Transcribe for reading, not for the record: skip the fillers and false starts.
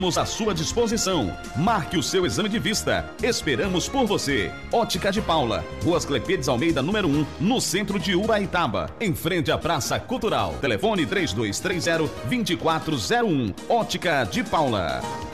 à sua disposição. Marque o seu exame de vista. Esperamos por você. Ótica de Paula, Rua Asclepiades Almeida, número 1, no centro de Ubaitaba, em frente à Praça Cultural. Telefone 3230-2401. Ótica de Paula.